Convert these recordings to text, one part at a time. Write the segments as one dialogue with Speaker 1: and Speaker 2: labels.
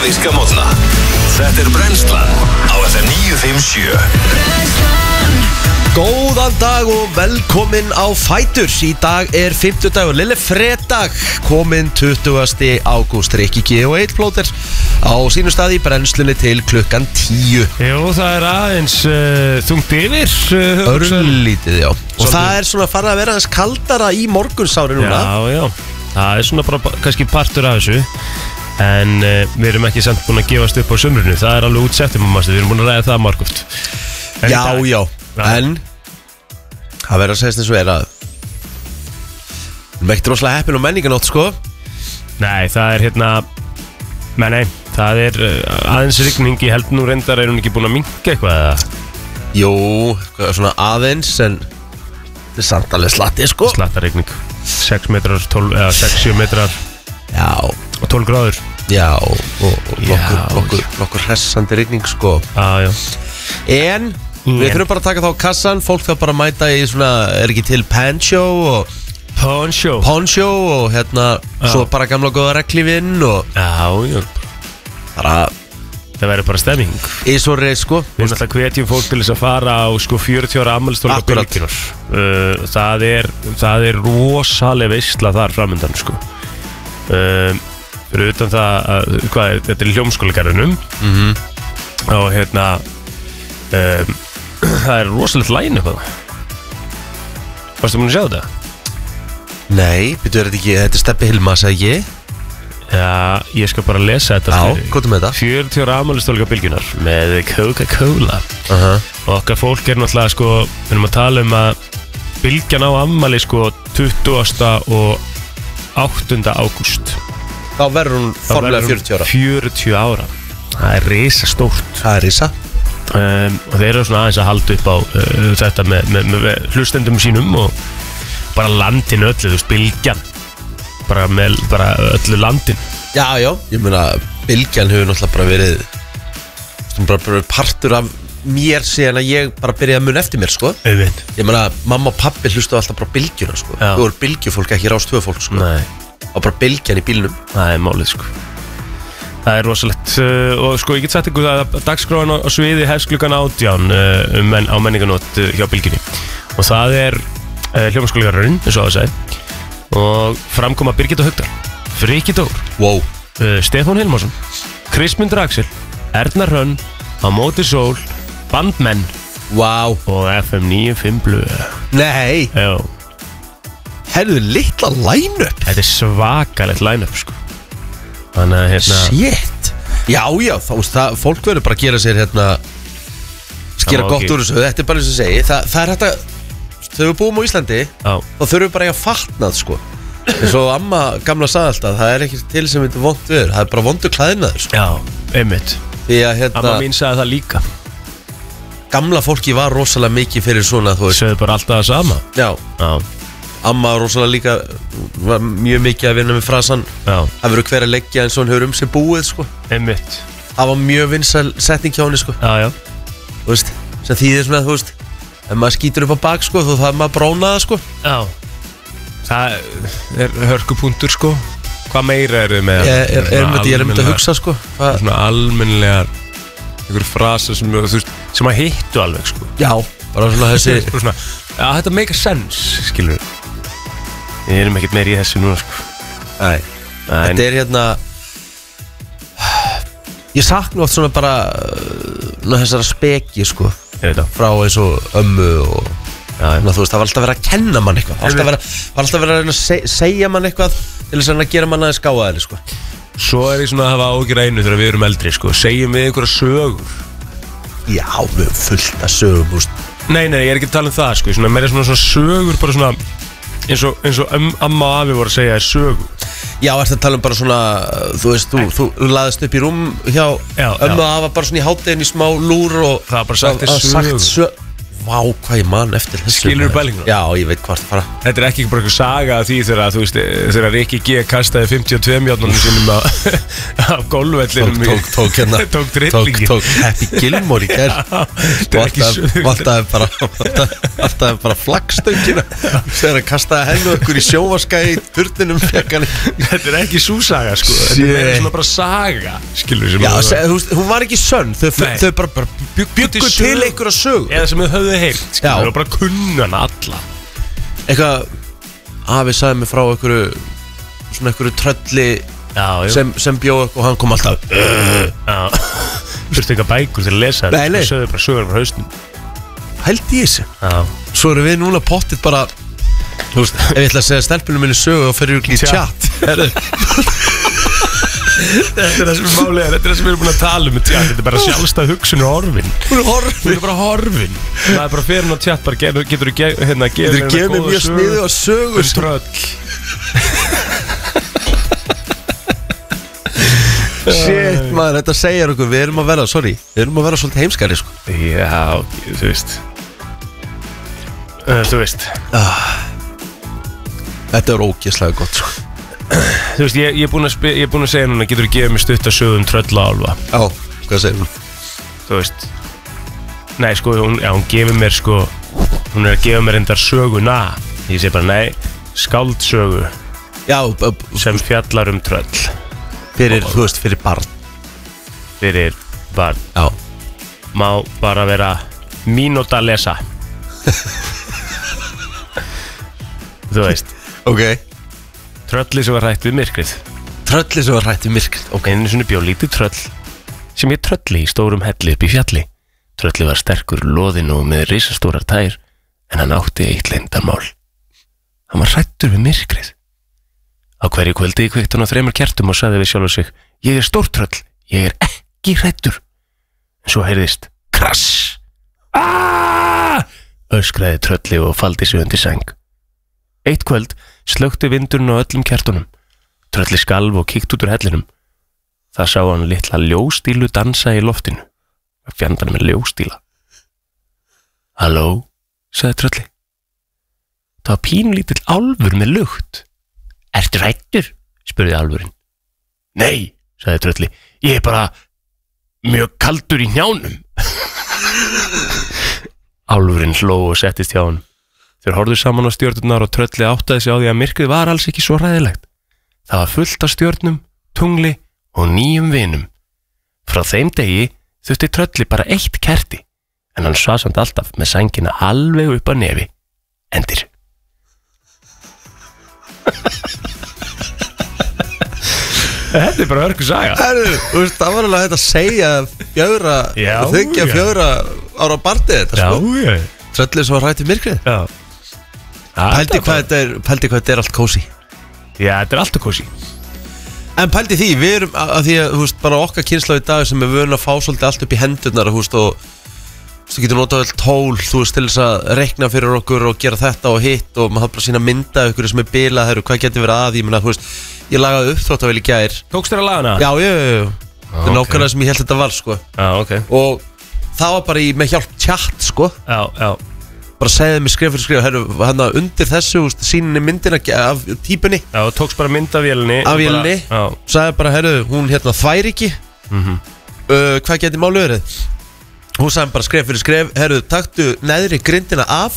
Speaker 1: Bandaríska mótna. Þetta Brennslan á FM 957.
Speaker 2: Góðan dag og velkomin á Fætur. Í dag 50 dagur, lille fredag, komin 20. ágúst. Rikki G og Egill Plóter á sínu stað í brennslunni til klukkan 10.
Speaker 3: Jú, það aðeins þungt yfir
Speaker 2: Örlítið, já. Og það svona farið að vera aðeins kaldara í morgunsári núna.
Speaker 3: Já, það svona bara kannski partur af þessu. En við erum ekki samt búin að gefast upp á sumrunu. Það alveg út septembermánuð, við erum búin að ræða það margoft.
Speaker 2: Já, en það verður að segja þess að við erum ekkert rosalega heppin á menninganótt, sko.
Speaker 3: Nei, það Nei, það aðeins rigning. Ég held nú reyndar, hún ekki búin að minnka eitthvað eða?
Speaker 2: Jú, svona aðeins, en þetta samt alveg slatti, sko.
Speaker 3: Slattarigning, 6 metrar, 12, eða 6-7 metrar.
Speaker 2: Já.
Speaker 3: Og 12 gráður.
Speaker 2: Já, og nokkur hressandi rigning, sko.
Speaker 3: Já.
Speaker 2: En við þurfum bara að taka þá kassan. Fólk þarf bara að mæta í svona, ekki til Poncho og svo bara gamla góða reglífinn og
Speaker 3: Já
Speaker 2: bara
Speaker 3: það verður bara stemming
Speaker 2: í svo reið, sko.
Speaker 3: Við erum alltaf hvetjum fólk til þess að fara á 40 ára afmælistónleika Bylgjunnar. Það er rosaleg veisla þar framöndan, sko. Fyrir utan það að, þetta er í Hljómskálagarðinum og það er rosalegt line upp á það. Varstu búin að sjá þetta?
Speaker 2: Nei, byrjuðu þetta er Stebbi Hilma, sagði ég.
Speaker 3: Já, ég skal bara lesa þetta.
Speaker 2: Já, góðum með þetta.
Speaker 3: 40 ára afmælistónleika Bylgjunnar með Coca-Cola. Og okkar fólk náttúrulega, sko, við erum að tala um að Bylgjan á afmæli, sko, 20. og 8. ágúst.
Speaker 2: Þá verður hún formlega 40 ára.
Speaker 3: 40 ára. Það er risa stórt.
Speaker 2: Það er risa.
Speaker 3: Og þeir eru svona aðeins að halda upp á þetta með hlustendum sínum og bara landin öllu, þú veist, Bylgjan bara öllu landin. Já,
Speaker 2: ég meina Bylgjan hefur náttúrulega bara verið partur af mér síðan að ég bara byrjaði að muna eftir mér, sko. Ég meina, mamma og pappi hlustuðu alltaf bara Bylgjuna, sko. Þú voru Bylgjufólk, ekki Rás 2 fólk, sko.
Speaker 3: Nei.
Speaker 2: Og bara Bylgjan í bílnum.
Speaker 3: Það er málið, sko. Það er rosalegt og sko ég get sagt ykkur að dagskráin á sviði hefst klukkan 18 á menninganótt hjá Bylgjunni og það er Hljómskálagarðurinn, eins og það segi, og framkoma Birgitta Haugdal, Frikki Dór, Stefán Hilmarsson, Kristmundur Axel, Erna Hrönn, Á móti sól, Bandmenn og FM 95 blöð. Nei. Já.
Speaker 2: Herðu, litla line-up.
Speaker 3: Þetta er svakalegt line-up, sko. Þannig að
Speaker 2: Shit. Já, það fólk verður bara að gera sér skera gott úr þessu. Þetta er bara eins og segi. Það er þetta. Þegar við búum á Íslandi, þá þurfum við bara að fatnað, sko. Eins og amma gamla sagði alltaf, það er ekki til sem þetta vont viður. Það er bara vondur klæðinaður, sko.
Speaker 3: Já, einmitt.
Speaker 2: Því að
Speaker 3: amma mín sagði það líka.
Speaker 2: Gamla fólki var rosalega mikið fyrir svona, þú veist.
Speaker 3: Sögðu bara alltaf það sama.
Speaker 2: Já. Amma rosalega líka var mjög mikið að vinna með frasan það verður hver að leggja eins og hann hefur sig búið, sko.
Speaker 3: Einmitt.
Speaker 2: Það var mjög vinsæl setning hjá henni, sko.
Speaker 3: Já.
Speaker 2: Þú veist, sem þýðir svona, þú veist, ef maður skýtur upp á bak, sko, þá það maður brónaða, sko.
Speaker 3: Já. Það er hörkupunktur, sko. Hvað meira eru þið með?
Speaker 2: Ég er myndið að hugsa, sko.
Speaker 3: Svona almennilegar einhver frasa sem að hittu alveg, sko.
Speaker 2: Já, bara svona þessi
Speaker 3: svona, já, þetta make a sense, skilur við. Við erum ekkert meir í þessu núna, sko.
Speaker 2: Nei. Þetta er ég sakna oft svona bara þessara speki, sko. Frá eins og ömmu og þú veist, það var alltaf verið að kenna mann eitthvað. Það var alltaf verið að reyna að segja mann eitthvað til þess að gera mann aðeins gáðaðri, sko.
Speaker 3: Svo er ég svona að hafa ágjur einu þegar við erum eldri, sko. Segjum við einhverja sögur.
Speaker 2: Já, við erum fullt af sögum, þú veist.
Speaker 3: Nei, ég er ekki að tala um það, sko. Mér er svona sögur, bara svona eins og amma og afi voru að segja er sögu.
Speaker 2: Já, ertu að tala um bara svona, þú veist, þú laðist upp í rúm hjá ömmu og afa bara svona í hádegin í smá lúr og
Speaker 3: það var bara sagt sögu.
Speaker 2: Vá, hvað ég man eftir þessu.
Speaker 3: Skilurðu pælinguna?
Speaker 2: Já, ég veit hvort fara.
Speaker 3: Þetta er ekki bara eitthvað saga af því þegar, þú veist, þegar Rikki G kastaði 52 mjörnunum sínum af golfvellinum.
Speaker 2: Tók hérna.
Speaker 3: Tók drillingin.
Speaker 2: Tók Happy Gilmore í gær. Valtaði bara flagstöngina. Þegar hann kastaði hennu okkur í sjóvaskæði í turninum fekk hann.
Speaker 3: Þetta er ekki súsaga, sko. Þetta er meira svona bara saga, skilur sem.
Speaker 2: Já, hún var ekki sönn. Þau bara byggu til einhverja sögu.
Speaker 3: Eða sem þau höfðu heilt, skilur, og bara kunna hana alla.
Speaker 2: Eitthvað, afi sagði mig frá einhverju svona einhverju trölli sem bjóð og hann kom alltaf
Speaker 3: Þurftu eitthvað bækur til að lesa þetta.
Speaker 2: Nei.
Speaker 3: Það sögðu bara sögur frá hausnum.
Speaker 2: Hældi í þessu. Svo erum við núna pottit bara, þú veist, ef ég ætla að segja stelpunum minni sögu og fyrir í chat.
Speaker 3: Þetta er það sem er málið, þetta er það sem við erum búin að tala um. Þetta er bara sjálfstæð hugsun og horfin. Hún er bara horfin. Það er bara fyrir hún á chat, bara getur þú gefið
Speaker 2: mér mjög sniðu á sögur
Speaker 3: tröll.
Speaker 2: Shit maður, þetta segir okkur, við erum að vera svolítið heimskari, sko.
Speaker 3: Já, þú veist.
Speaker 2: Þetta er ógeðslega gott, sko.
Speaker 3: Þú veist, ég er búin að segja núna, getur þú gefið mér stutt að sögum tröllaálfa?
Speaker 2: Já, hvað segir hún?
Speaker 3: Þú veist. Nei, sko, hún gefur mér, sko, hún er að gefa mér endar söguna. Ég segi bara, nei, skáldsögu.
Speaker 2: Já,
Speaker 3: sem fjallar tröll.
Speaker 2: Fyrir, þú veist, fyrir barn.
Speaker 3: Fyrir barn.
Speaker 2: Já.
Speaker 3: Má bara vera mínúta að lesa. Þú veist.
Speaker 2: Ok.
Speaker 3: Trölli sem var hrætt við myrkrið.
Speaker 2: Ok.
Speaker 3: Einu sinni bjó lítið tröll sem ég trölli í stórum helli upp í fjalli. Trölli var sterkur, loðinn og með risastórar tær, en hann átti eitt leyndarmál. Hann var hrættur við myrkrið. Á hverju kvöldi kveikti hann á 3 kertum og sagði við sjálfur sig: ég er stór tröll, ég er ekki hrættur. En svo heyrðist krass. Öskraði trölli og faldi sig undir sæng. Eitt kvöld slökkti vindurinn á öllum kertunum. Trölli skalf og kíkti út úr hellinum. Það sá hann litla ljóstílu dansa í loftinu. Fjandan með ljóstíla. Halló, sagði trölli. Það var pínlítill álfur með lukt. Ertu hræddur? Spurði álfurinn. Nei, sagði trölli. Ég er bara mjög kaldur í hnjánum. Álfurinn hló og settist hjá hann. Þeir horfðu saman á stjörnurnar og trölli áttaði sig á því að myrkrið var alls ekki svo hræðilegt. Það var fullt af stjörnum, tungli og nýjum vinum. Frá þeim degi þurfti trölli bara 1 kerti, en hann svaf samt alltaf með sængina alveg upp að nefi. Endir. Þetta er bara hörku saga.
Speaker 2: Það var alveg hægt að segja 4 ára barndið þetta, sko.
Speaker 3: Já.
Speaker 2: Tröllið sem var hrætt við myrkrið.
Speaker 3: Já.
Speaker 2: Pældi hvað þetta er allt kósi.
Speaker 3: Já, þetta er allt kósi.
Speaker 2: En pældi því, við erum að því að, þú veist, bara okkar kynslóð í dag sem er vöna að fá svolítið allt upp í hendurnar, þú veist, og þú getur notað vel tól, þú veist, til þess að reikna fyrir okkur og gera þetta og hitt og maður bara sína mynda ykkur sem er bilað, hvað getur verið að, ég menna, þú veist, ég lagaði uppþróttavél í gær.
Speaker 3: Tókst þér að laga hana?
Speaker 2: Já. Það er nákvæmlega sem ég held þetta var, sko.
Speaker 3: Já, ok.
Speaker 2: Og það var bara með hjálp chat, sko.
Speaker 3: Já.
Speaker 2: Bara segði mig skrif fyrir skrif, hann undir þessu, síninni myndina af típunni.
Speaker 3: Já, tókst bara mynd af vélinni.
Speaker 2: Sagði bara, hún þvær ekki. Hvað geti málið verið? Hún sagði bara skrif fyrir skrif, taktu neðri grindina af.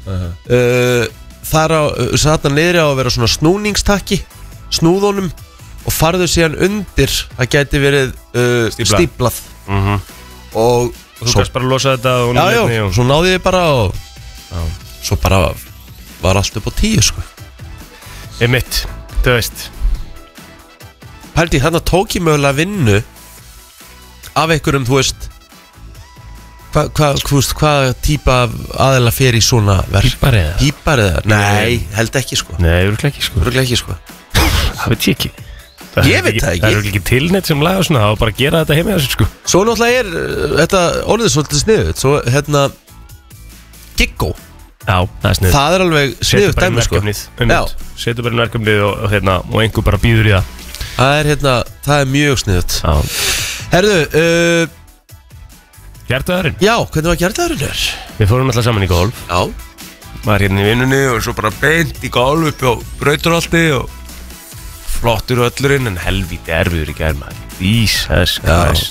Speaker 2: Þar satt hann niðri á að vera svona snúningstakki, snúðunum, og farðu síðan undir, það geti verið stíplað. Og
Speaker 3: þú kannst bara losa þetta.
Speaker 2: Já, svo náði ég bara og svo bara var allt upp á 10, sko.
Speaker 3: Einmitt, þú veist.
Speaker 2: Pældi, þarna tók ég mögulega vinnu af einhverjum, þú veist, hvað típa aðeila fer í svona verk? Pípariða? Nei, held ekki, sko.
Speaker 3: Nei, örugglega ekki, sko. Það veit ég ekki.
Speaker 2: Ég veit það ekki.
Speaker 3: Það eru ekki tilnett sem laga svona, það var bara að gera þetta heima þessu, sko.
Speaker 2: Svo náttúrulega þetta orðið svolítið sniðut. Svo Giggó.
Speaker 3: Já, það er sniðut.
Speaker 2: Það er alveg sniðut dæmi, sko.
Speaker 3: Setur bara verkefnið og einhver bara býður í það.
Speaker 2: Það er mjög sniðut. Herðu,
Speaker 3: Hjartaðurinn?
Speaker 2: Já, hvernig var hjartaðurinn?
Speaker 3: Við fórum alltaf saman í golf.
Speaker 2: Já.
Speaker 3: Var hérna í vinnunni og svo bara beint í golf upp á Brautarholti og flottur öllurinn en helvíti erfiður í gær maður. Jesus Christ.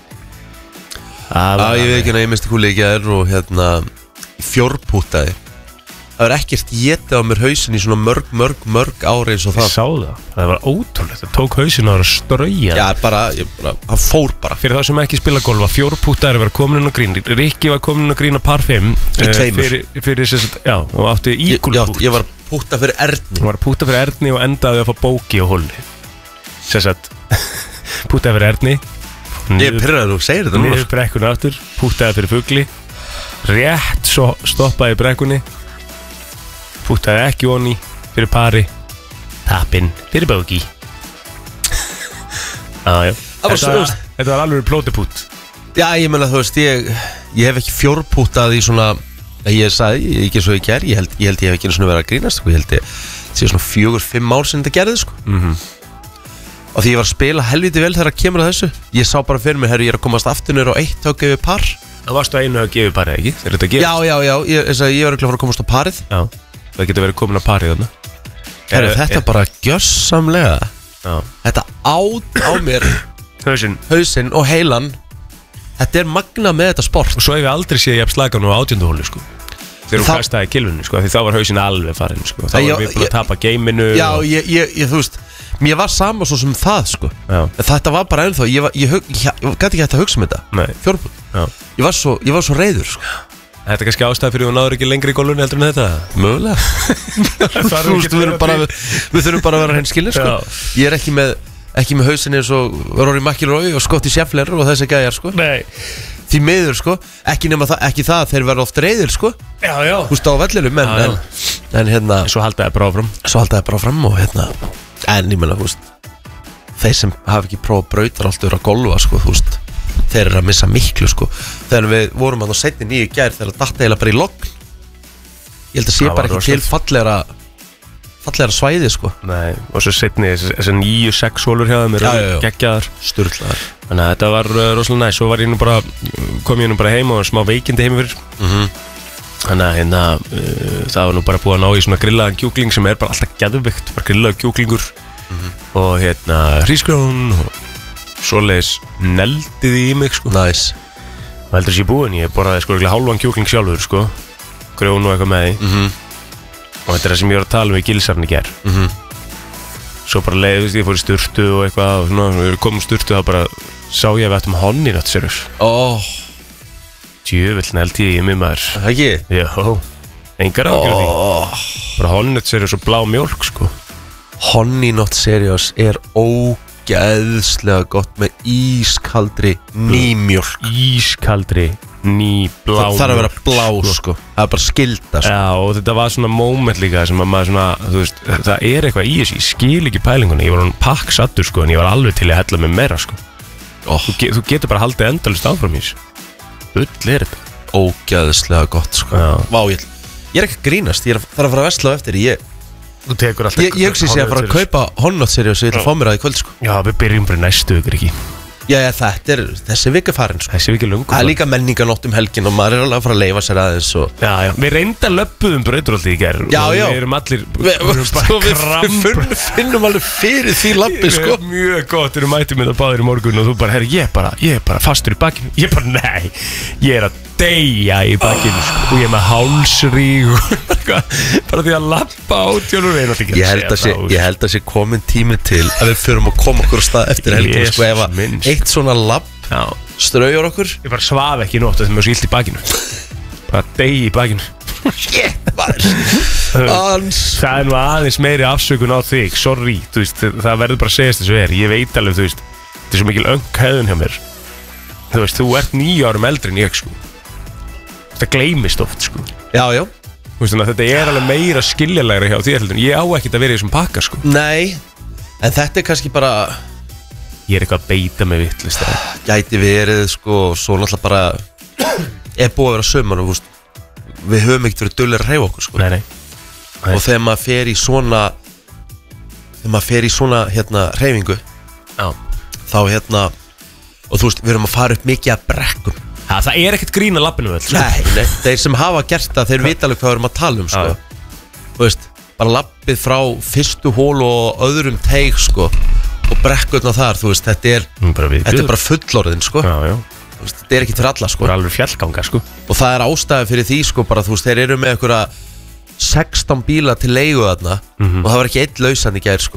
Speaker 2: Já, ég veit ekki að ég misti húli í gær og hérna fjórpútaði. Það var ekkert getið á mér hausinn í svona mörg ári eins og það.
Speaker 3: Ég sá það. Það var ótrúlegt. Það tók hausinn að vera strauja.
Speaker 2: Já, það fór bara.
Speaker 3: Fyrir það sem ekki spila golfa, fjórpútaðir var komin inn á grín. Rikki var komin inn á grín á par 5.
Speaker 2: Í tveimur.
Speaker 3: Fyrir þess að, já, og átti ígulpút.
Speaker 2: Já, ég var að púta fyrir Erni.
Speaker 3: Hún var að púta fyrir Erni og endaði að fá bóki á hólni. Þess að, pútaði fyrir Erni.
Speaker 2: Ég pirraður og segir þetta
Speaker 3: niður brekkuna aftur, pútaði fyrir fugli. Rétt svo stoppaði brekkunni. Pútaði ekki onni fyrir pari. Tappinn fyrir bóki. Þetta var alveg plótipút.
Speaker 2: Já, ég menna þú veist, ég hef ekki fjórpútað í svona. Ég sagði, ekki svo ég ger. Ég held ég hef ekki einu svona verið að grínast sko. Ég held ég sé svona 4-5 ár sinni þetta gerði sko. Og því ég var að spila helviti vel þegar að kemur að þessu. Ég sá bara fyrir mig, herru, ég er að komast aftur niður á 1 högg yfir par.
Speaker 3: Það varstu að einu högg yfir parið, ekki? Þegar þetta gerist?
Speaker 2: Já, ég var ekki að komast á parið.
Speaker 3: Já, það getur verið komin á parið þarna.
Speaker 2: Herru, þetta bara gjörsamlega.
Speaker 3: Já.
Speaker 2: Þetta át á mér hausinn og heilan. Þetta er magnað með þetta sport.
Speaker 3: Og svo hef ég aldrei séð ég slagan á 18. hóli, sko. Þegar hún kastaði kilvunni, sko, því þá var hausinn alveg farin, sko. Þá var við búin að tapa geiminu.
Speaker 2: Já, þú veist, mér var sama svo sem það, sko. Þetta var bara ennþá, ég gæti ekki hægt að hugsa um þetta. Fjórpút. Ég var svo reiður, sko.
Speaker 3: Þetta er kannski ástæði fyrir að hún náður ekki lengri í golfunni heldur en þetta.
Speaker 2: Mögulega. Þú veist, við þurfum bara að vera hreinskilnir, sko. Ég er ekki með hausinn eins og Rory McIlroy og Scottie Scheffler og þessi gæjar, sko.
Speaker 3: Nei.
Speaker 2: Því miður, sko. Ekki það þeir verða oft reiðir, sko.
Speaker 3: Já.
Speaker 2: Þú veist, á vellinum, en hérna.
Speaker 3: Svo haldaði
Speaker 2: bara áfram. Og hérna. En ég meina, þú veist, þeir sem hafa ekki prófað Brautarholti að golfa, sko, þú veist, þeir eru að missa miklu, sko. Þegar við vorum að seinni nýju gær þegar það datt eiginlega bara í logn. Ég held að sé bara ekki til fallegra svæði, sko.
Speaker 3: Nei, og svo seinni þessar 9-6 hólur hjá þeim eru geggjaðar.
Speaker 2: Sturlaðar.
Speaker 3: Þannig að þetta var rosalega næst. Svo kom ég nú bara heim og smá veikindi heim fyrir. Þannig að hérna, það var nú bara búið að ná í svona grillaðan kjúkling sem er bara alltaf geðvikt, bara grillaður kjúklingur og hérna hrísgrjón og svoleiðis neldiði í mig, sko.
Speaker 2: Nice.
Speaker 3: Og heldur þessi búin, ég borðaði sko hálfan kjúkling sjálfur, sko, grjón og eitthvað með því. Og þetta er það sem ég var að tala um í Gilsarni í gær. Svo bara leiðist, ég fór í sturtu og eitthvað og svona, við komum í sturtu og þá bara sá ég að við ættum Honey Nut Cereals. Djöfull nældi ég mig maður.
Speaker 2: Það ekki?
Speaker 3: Jó, engar ágjörð því. Bara Honey Nut Cereals og blá mjólk, sko.
Speaker 2: Honey Nut Cereals er ógeðslega gott með ískaldri nýmjólk.
Speaker 3: Ískaldri nýblá mjólk.
Speaker 2: Það þarf að vera blá, sko. Það er bara skylda, sko.
Speaker 3: Já, og þetta var svona moment líka sem að maður svona, þú veist, það er eitthvað í þessu, ég skil ekki pælingunni. Ég var hann pakksattur, sko, en ég var alveg til að hella mig meira, sko. Þú getur bara haldið endalaust áfram í þessu. Ull er þetta
Speaker 2: ógeðslega gott, sko. Vá, ég er ekki að grínast. Ég þarf að fara að vesla á eftir.
Speaker 3: Þú tekur alltaf
Speaker 2: Ég hugsi að fara að kaupa Honey Nut Cereals og ég ætla að fá mér það í kvöld, sko.
Speaker 3: Já, við byrjum bara næstu vikur, ekki?
Speaker 2: Já, þetta er þessi vika farin, sko.
Speaker 3: Þessi vika lungu.
Speaker 2: Það er líka menninganótt helgin og maður er alveg að fara að leifa sér aðeins og...
Speaker 3: Já, við reynda löppuðum Brautarholti í gær.
Speaker 2: Já.
Speaker 3: Við erum allir
Speaker 2: Við finnum alveg fyrir því labbi, sko.
Speaker 3: Mjög gott, við erum mætið með það báðir í morgun og þú bara, herri, ég er bara fastur í bakinu. Ég bara, nei, ég er að deyja í bakinu, sko. Og ég er með hálsríg og bara því að labba átjónur.
Speaker 2: Ég held að sé komin tími til að við förum að koma okkur á stað eftir helgin, sko, ef að eitt svona labb straujar okkur.
Speaker 3: Ég bara svaf ekki í nótt þegar mér var svo illt í bakinu. Bara deyja í bakinu. Það er nú aðeins meiri afsökun á þig. Sorry, þú veist, það verður bara að segja þess að ég veit alveg, þú veist, þetta er svo mikil önghaðun hjá mér. Þú veist, þú ert 9 árum eldri en ég, sko. Það gleymist oft, sko.
Speaker 2: Já.
Speaker 3: Þú veist, þetta er alveg meira skiljanlegra hjá þér heldur en ég á ekkert að vera í þessum pakka, sko.
Speaker 2: Nei, en þetta er kannski bara...
Speaker 3: Ég er eitthvað að beita með vittlist.
Speaker 2: Gæti verið, sko, svo náttúrulega bara er búið að vera sömur og við höfum ekkert verið dullir að hreyfa okkur, sko.
Speaker 3: Nei.
Speaker 2: Og þegar maður fer í svona hérna hreyfingu, þá hérna, og þú veist, við erum að fara upp mikið að brekkum
Speaker 3: Það er ekkert grín að lappinu vel sko.
Speaker 2: Nei, þeir sem hafa gert það, þeir vita alveg hvað við erum að tala sko. Þú veist, bara lappið frá fyrstu hólu og öðrum teig sko. Og brekkurna þar, þú veist, þetta er bara fullorðin sko. Veist, þetta er ekki fyrir alla sko.
Speaker 3: Það er alveg fjallganga sko.
Speaker 2: Og það er ástæði fyrir því sko, bara þú veist, þeir eru með einhverja 16 bíla til leigu þarna og það var ekki einn lausan í gær sko.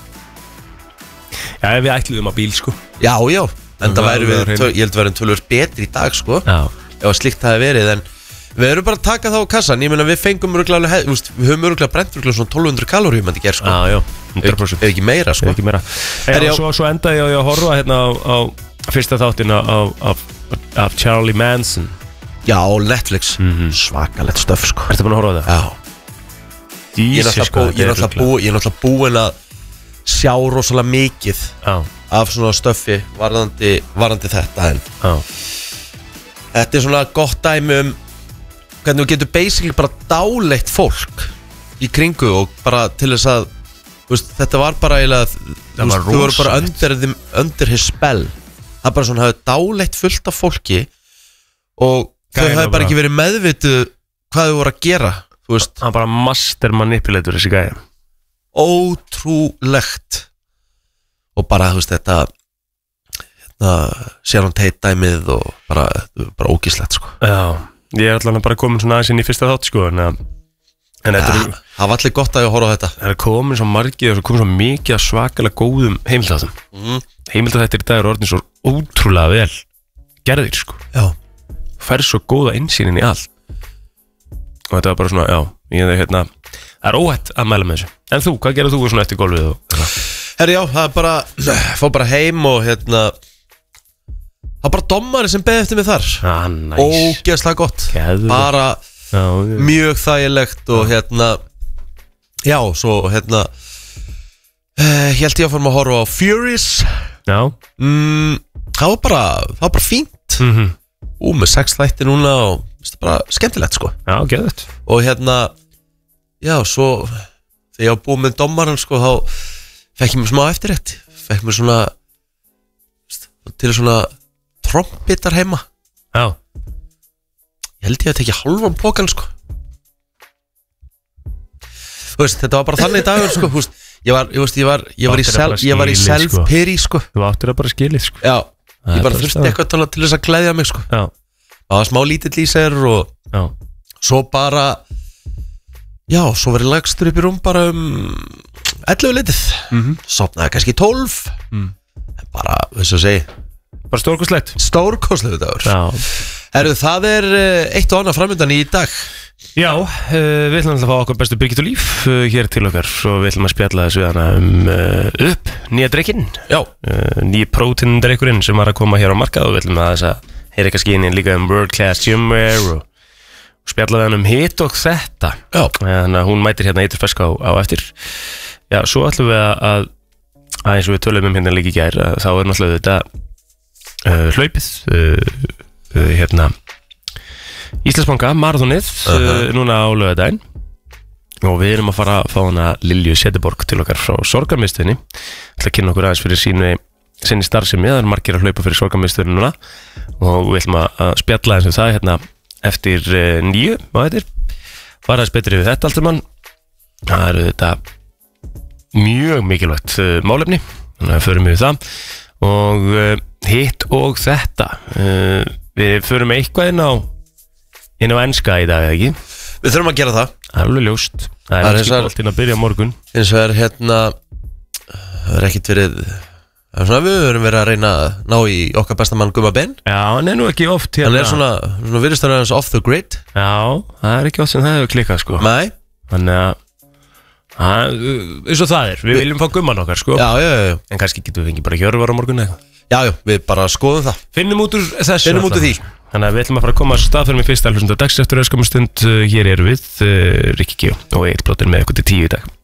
Speaker 3: Já, við ætluðum að bíl sko.
Speaker 2: Já, en það væri ég held að vera tölvöld betri í dag sko. Ef að slíkt það hefði verið. En við erum bara að taka það á kassan. Ég meina við fengum öruglega, við höfum öruglega brent öruglega svona 1200 kaloríum í gær sko.
Speaker 3: Já, 100%.
Speaker 2: Ef ekki meira sko.
Speaker 3: Svo endaði ég að horfa hérna á fyrsta þáttin af Charlie Manson. Já,
Speaker 2: Netflix. Svakalegt stöf sko.
Speaker 3: Ertu búin að horfa á það?
Speaker 2: Já. Ég er náttúrulega búinn að sjá rosalega mikið af svona stöffi varðandi þetta en þetta er svona gott dæmi hvernig þú getur basically bara dáleitt fólk í kringu og bara til þess að veist, þetta var bara eiginlega þú voru bara under his spell það bara svona hafði dáleitt fullt af fólki og þau hafði bara ekki verið meðvituð hvað þau voru að gera
Speaker 3: hann bara master manipulator þessi gæði
Speaker 2: ótrúlegt og bara þú veist þetta Sharon Tate dæmið og bara ógíslegt sko.
Speaker 3: Já, ég er allavega bara komin svona aðeins inn í fyrsta þátt sko en
Speaker 2: það var allir gott að ég horfa á þetta
Speaker 3: það er komin svo margið og komin svo mikið af svakalega góðum heimildaþáttum heimildaþættir í dag eru orðin svo ótrúlega vel gerðir sko fær svo góða innsýnin í allt og þetta var bara svona, það er óhætt að mæla með þessu. En þú, hvað gerðu þú svona eftir gólfið?
Speaker 2: Herri, það er bara, fór bara heim og það var bara dommari sem beði eftir mig þar.
Speaker 3: Nice.
Speaker 2: Ógeðslega gott. Bara mjög þægilegt og svo hélt ég að fórum að horfa á Furious.
Speaker 3: Já.
Speaker 2: Það var bara fínt. Með 6 þætti núna og það er bara skemmtilegt sko.
Speaker 3: Já, geðvægt.
Speaker 2: Og svo þegar ég var búið með dommaran sko, þá fekk ég mér smá eftirrétt. Fekk mér svona til svona trombitar heima.
Speaker 3: Já.
Speaker 2: Ég held ég að tekja halvan pokan sko. Þú veist, þetta var bara þannig dagur sko. Ég var í self-pity sko.
Speaker 3: Þú áttir að bara skilið sko.
Speaker 2: Já, ég bara þurfti eitthvað til þess að gleðja mig sko.
Speaker 3: Já.
Speaker 2: Það var smá lítill í sér og svo bara svo var ég lagstur upp í rúm bara 11 litið sopnaði kannski 12 bara, þess að segja
Speaker 3: bara
Speaker 2: stórkostlegt dagur það er eitt og annað framöndan í dag
Speaker 3: Já, við ætlum að fá okkur bestu Birgit og Líf hér til okkar og við ætlum að spjalla þessu upp nýja dreikinn nýja próteindreikurinn sem var að koma hér á markað og við ætlum að þess að heyra kannski inn líka World Class Gymwear og spjallaði hann hitt og þetta þannig að hún mætir hérna eitur fesk á eftir svo ætlum við að eins og við tölum hérna líka í gær þá er náttúrulega þetta hlaupið Íslandsbanka, marathonið núna á laugardaginn og við erum að fara að fá hana Lilju Setiborg til okkar frá Sorgarmiðstöðinni til að kynna okkur aðeins fyrir sinni starfsemi, það er margir að hlaupa fyrir Sorgarmiðstöðinni núna og við ætlum að spjalla eins og það hérna eftir 9 fara aðeins betri við þetta allt saman það eru þetta mjög mikilvægt málefni þannig að förum við það og hitt og þetta við förum eitthvað inn á enska í dag, eða ekki?
Speaker 2: Við þurfum að gera það.
Speaker 3: Það er alveg ljóst. Það er ekki boltinn að byrja morgun.
Speaker 2: Eins og það er ekkert verið við höfum verið að reyna að ná í okkar besta mann Gumma Ben.
Speaker 3: Já, hann er nú ekki oft hérna.
Speaker 2: Hann er svona virðist að vera off the grid.
Speaker 3: Já, það er ekki oft sem það hefur klikkað sko.
Speaker 2: Nei.
Speaker 3: Þannig að eins og það er, við viljum fá Gumman okkar sko.
Speaker 2: Já.
Speaker 3: En kannski getum við fengið bara Hjörvar á morgun eða?
Speaker 2: Já, við bara skoðum það.
Speaker 3: Finnum út úr þessu.
Speaker 2: Finnum út úr því.
Speaker 3: Þannig að við ætlum að fara að koma að staðfærum í fyrsta hlustunda dags eftir öskamum stund. Hér eru við, Rikki G og Egil Plóter með ykkur til 10 í dag.